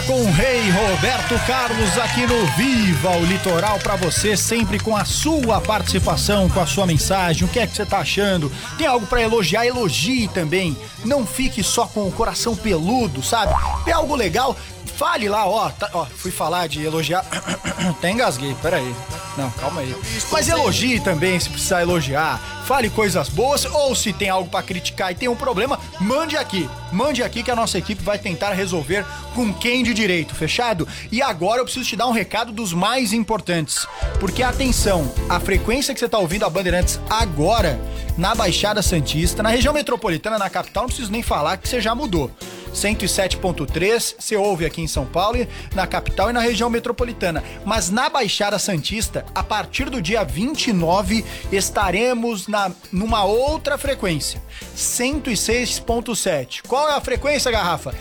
com o rei Roberto Carlos aqui no Viva o Litoral para você, sempre com a sua participação, com a sua mensagem. O que é que você tá achando? Tem algo para elogiar? Elogie também. Não fique só com o coração peludo, sabe? Tem algo legal? Fale lá, fui falar de elogiar. Até engasguei, peraí. Não, calma aí. Mas elogie também, se precisar elogiar. Fale coisas boas, ou se tem algo pra criticar e tem um problema, mande aqui. Mande aqui que a nossa equipe vai tentar resolver com quem de direito, fechado? E agora eu preciso te dar um recado dos mais importantes. Porque, atenção, a frequência que você tá ouvindo a Bandeirantes agora, na Baixada Santista, na região metropolitana, na capital, não preciso nem falar que você já mudou. 107.3, você ouve aqui em São Paulo, na capital e na região metropolitana. Mas na Baixada Santista, a partir do dia 29, estaremos numa outra frequência, 106.7. Qual é a frequência, Garrafa?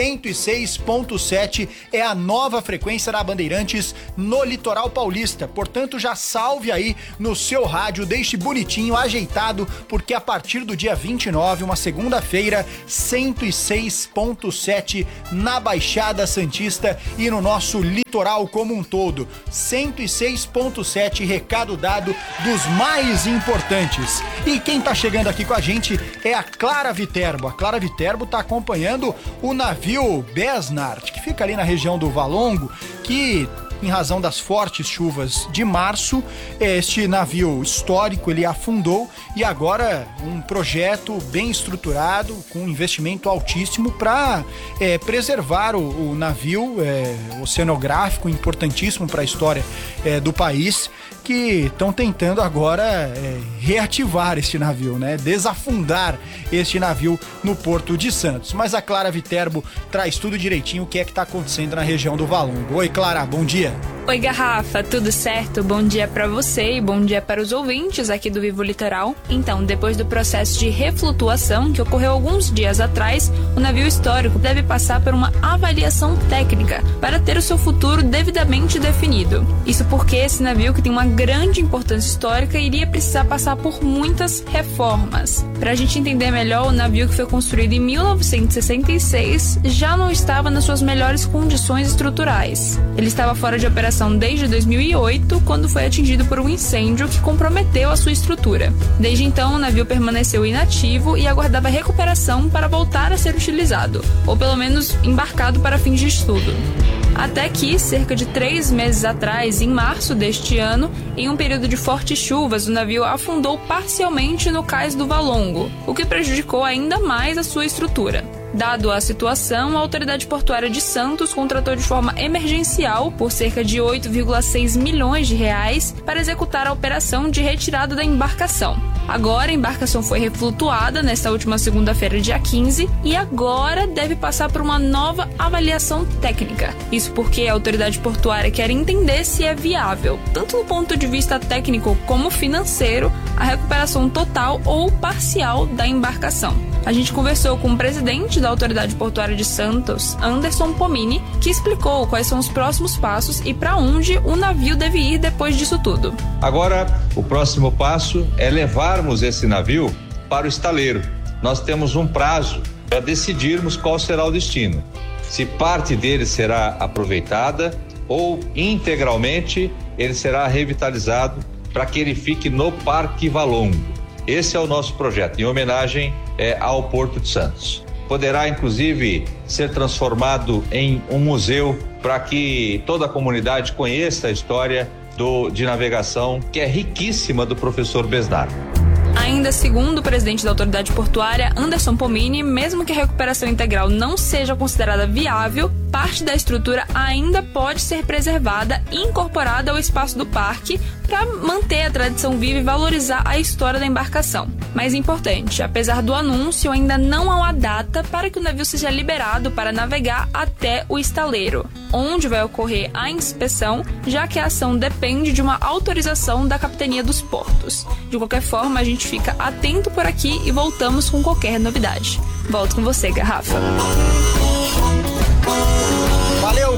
106.7 é a nova frequência da Bandeirantes no litoral paulista. Portanto, já salve aí no seu rádio, deixe bonitinho, ajeitado, porque a partir do dia 29, uma segunda-feira, 106.7 na Baixada Santista e no nosso litoral como um todo. 106.7, recado dado dos mais importantes. E quem tá chegando aqui com a gente é a Clara Viterbo. A Clara Viterbo tá acompanhando o navio Besnard, que fica ali na região do Valongo, que, em razão das fortes chuvas de março, este navio histórico, ele afundou, e agora um projeto bem estruturado, com um investimento altíssimo para preservar o navio oceanográfico, importantíssimo para a história do país, que estão tentando agora reativar este navio, né? Desafundar este navio no Porto de Santos. Mas a Clara Viterbo traz tudo direitinho o que é que está acontecendo na região do Valongo. Oi, Clara, bom dia. Oi, Garrafa, tudo certo? Bom dia para você e bom dia para os ouvintes aqui do Vivo Litoral. Então, depois do processo de reflutuação que ocorreu alguns dias atrás, o navio histórico deve passar por uma avaliação técnica para ter o seu futuro devidamente definido. Isso porque esse navio, que tem uma grande importância histórica, iria precisar passar por muitas reformas. Para a gente entender melhor, o navio, que foi construído em 1966, já não estava nas suas melhores condições estruturais. Ele estava fora de operação desde 2008, quando foi atingido por um incêndio que comprometeu a sua estrutura. Desde então, o navio permaneceu inativo e aguardava recuperação para voltar a ser utilizado, ou pelo menos embarcado para fins de estudo. Até que, cerca de 3 meses atrás, em março deste ano, em um período de fortes chuvas, o navio afundou parcialmente no cais do Valongo, o que prejudicou ainda mais a sua estrutura. Dado a situação, a Autoridade Portuária de Santos contratou de forma emergencial, por cerca de 8,6 milhões de reais, para executar a operação de retirada da embarcação. Agora, a embarcação foi reflutuada nesta última segunda-feira, dia 15, e agora deve passar por uma nova avaliação técnica. Isso porque a Autoridade Portuária quer entender se é viável, tanto do ponto de vista técnico como financeiro, a recuperação total ou parcial da embarcação. A gente conversou com o presidente da Autoridade Portuária de Santos, Anderson Pomini, que explicou quais são os próximos passos e para onde o navio deve ir depois disso tudo. Agora, o próximo passo é levarmos esse navio para o estaleiro. Nós temos um prazo para decidirmos qual será o destino. Se parte dele será aproveitada ou integralmente ele será revitalizado para que ele fique no Parque Valongo. Esse é o nosso projeto, em homenagem ao Porto de Santos. Poderá, inclusive, ser transformado em um museu para que toda a comunidade conheça a história de navegação, que é riquíssima, do professor Besnard. Ainda segundo o presidente da Autoridade Portuária, Anderson Pomini, mesmo que a recuperação integral não seja considerada viável, parte da estrutura ainda pode ser preservada e incorporada ao espaço do parque para manter a tradição viva e valorizar a história da embarcação. Mais importante, apesar do anúncio, ainda não há uma data para que o navio seja liberado para navegar até o estaleiro, onde vai ocorrer a inspeção, já que a ação depende de uma autorização da Capitania dos Portos. De qualquer forma, a gente fica atento por aqui e voltamos com qualquer novidade. Volto com você, Garrafa. Valeu,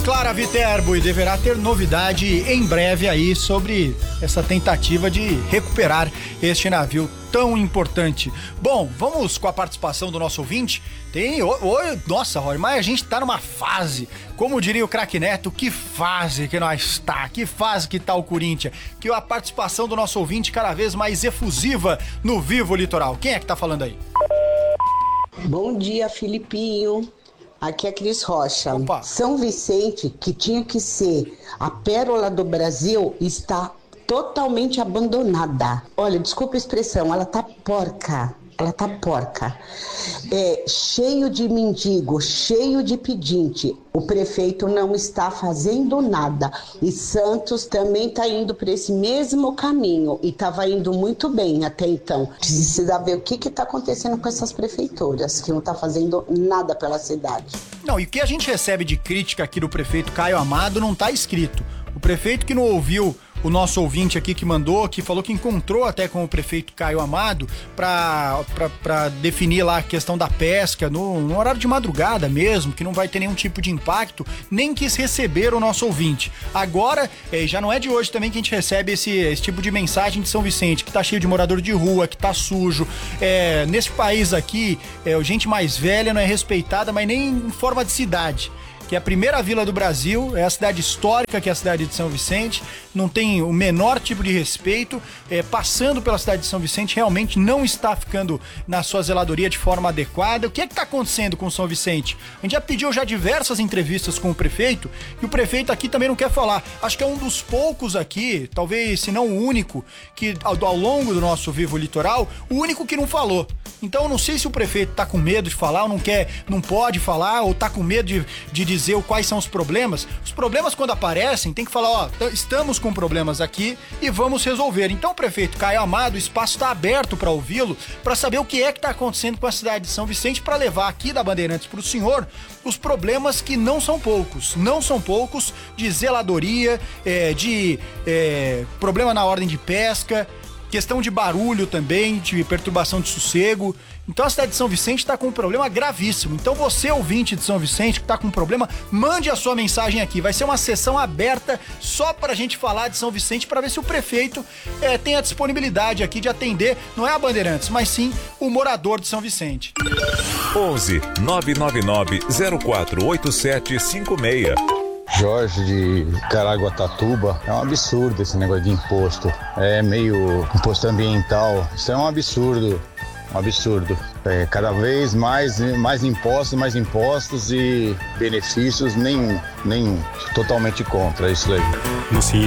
Clara Viterbo, e deverá ter novidade em breve aí sobre essa tentativa de recuperar este navio tão importante. Bom, vamos com a participação do nosso ouvinte. Nossa, Rory, mas a gente tá numa fase, como diria o craque Neto, que fase que nós tá, que fase que tá o Corinthians, que a participação do nosso ouvinte cada vez mais efusiva no Vivo Litoral. Quem é que tá falando aí? Bom dia, Filipinho. Aqui é Cris Rocha. Opa. São Vicente, que tinha que ser a pérola do Brasil, está totalmente abandonada. Olha, desculpa a expressão, ela tá porca. Ela tá porca. Cheio de mendigo, cheio de pedinte. O prefeito não está fazendo nada. E Santos também está indo por esse mesmo caminho. E estava indo muito bem até então. Precisa ver o que está acontecendo com essas prefeituras, que não está fazendo nada pela cidade. Não, e o que a gente recebe de crítica aqui do prefeito Caio Amado não tá escrito. O prefeito que não ouviu o nosso ouvinte aqui que mandou, que falou que encontrou até com o prefeito Caio Amado pra definir lá a questão da pesca no horário de madrugada mesmo, que não vai ter nenhum tipo de impacto, nem quis receber o nosso ouvinte. Agora, já não é de hoje também que a gente recebe esse tipo de mensagem de São Vicente, que tá cheio de morador de rua, que tá sujo. Nesse país aqui, gente mais velha não é respeitada, mas nem em forma de cidade. Que é a primeira vila do Brasil, é a cidade histórica, que é a cidade de São Vicente, não tem o menor tipo de respeito, passando pela cidade de São Vicente, realmente não está ficando na sua zeladoria de forma adequada. O que é que está acontecendo com São Vicente? A gente já pediu diversas entrevistas com o prefeito, e o prefeito aqui também não quer falar. Acho que é um dos poucos aqui, talvez se não o único, que ao longo do nosso Vivo Litoral, o único que não falou. Então eu não sei se o prefeito tá com medo de falar, ou não pode falar, ou tá com medo de dizer quais são os problemas. Os problemas, quando aparecem, tem que falar, estamos com problemas aqui e vamos resolver. Então o prefeito Caio Amado, o espaço está aberto para ouvi-lo, para saber o que é que está acontecendo com a cidade de São Vicente, para levar aqui da Bandeirantes para o senhor os problemas que não são poucos de zeladoria, de problema na ordem de pesca, questão de barulho também, de perturbação de sossego. Então a cidade de São Vicente está com um problema gravíssimo. Então você, ouvinte de São Vicente, que está com um problema, mande a sua mensagem aqui. Vai ser uma sessão aberta só para a gente falar de São Vicente, para ver se o prefeito tem a disponibilidade aqui de atender, não é a Bandeirantes, mas sim o morador de São Vicente. 11 999 048756. Jorge de Caraguatatuba. É um absurdo esse negócio de imposto. É meio imposto ambiental. Isso é um absurdo. Um absurdo. Cada vez mais impostos e benefícios nenhum. Totalmente contra isso aí.